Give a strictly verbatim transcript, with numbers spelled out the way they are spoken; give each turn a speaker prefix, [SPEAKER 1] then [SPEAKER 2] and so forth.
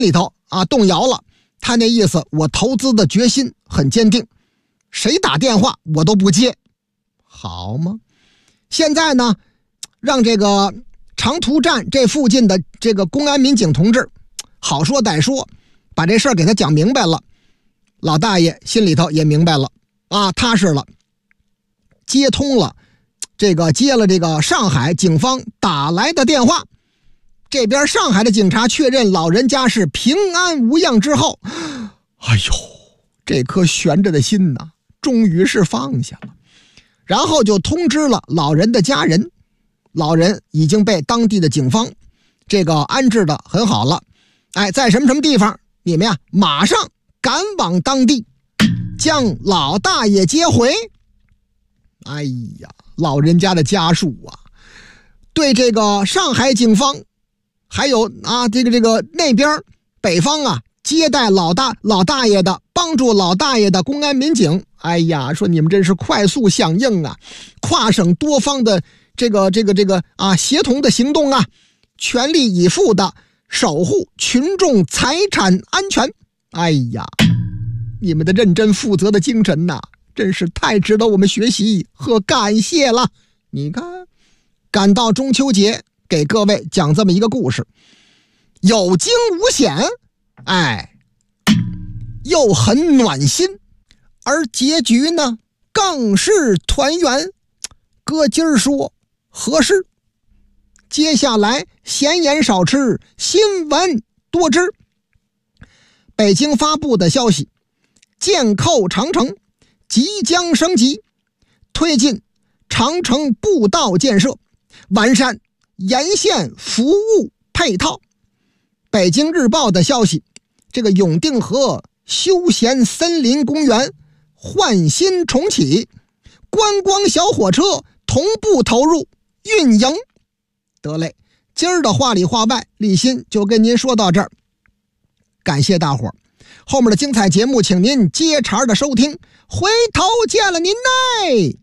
[SPEAKER 1] 里头啊动摇了，他那意思我投资的决心很坚定，谁打电话我都不接。好吗？现在呢，让这个长途站这附近的这个公安民警同志好说歹说把这事儿给他讲明白了，老大爷心里头也明白了啊，踏实了，接通了这个接了这个上海警方打来的电话。这边上海的警察确认老人家是平安无恙之后，哎呦，这颗悬着的心呐，终于是放下了。然后就通知了老人的家人，老人已经被当地的警方这个安置的很好了。哎，在什么什么地方，你们呀马上赶往当地，将老大爷接回。哎呀，老人家的家属啊，对这个上海警方还有啊这个这个那边北方啊接待老大老大爷的，帮助老大爷的公安民警，哎呀，说你们真是快速响应啊，跨省多方的这个这个这个啊协同的行动啊，全力以赴的守护群众财产安全。哎呀，你们的认真负责的精神呐、啊，真是太值得我们学习和感谢了。你看，赶到中秋节，给各位讲这么一个故事，有惊无险，哎，又很暖心，而结局呢更是团圆。哥今儿说合适，接下来闲言少吃，新闻多知。北京发布的消息，建扣长城即将升级，推进长城步道建设，完善沿线服务配套。北京日报的消息，这个永定河休闲森林公园焕新重启，观光小火车同步投入运营。得嘞，今儿的话里话外，立新就跟您说到这儿，感谢大伙儿，后面的精彩节目请您接茬的收听，回头见了您嘞。